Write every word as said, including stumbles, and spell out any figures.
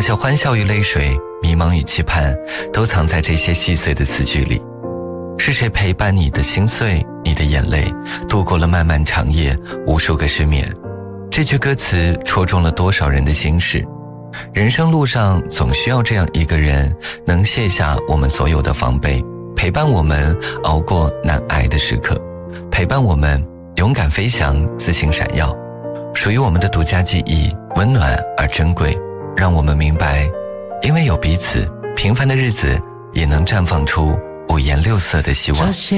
些欢笑与泪水，迷茫与期盼，都藏在这些细碎的词句里。是谁陪伴你的心碎，你的眼泪，度过了漫漫长夜，无数个失眠？这句歌词戳中了多少人的心事。人生路上总需要这样一个人，能卸下我们所有的防备，陪伴我们熬过难挨的时刻，陪伴我们勇敢飞翔，自信闪耀。属于我们的独家记忆，温暖而珍贵，让我们明白，因为有彼此，平凡的日子也能绽放出五颜六色的希望。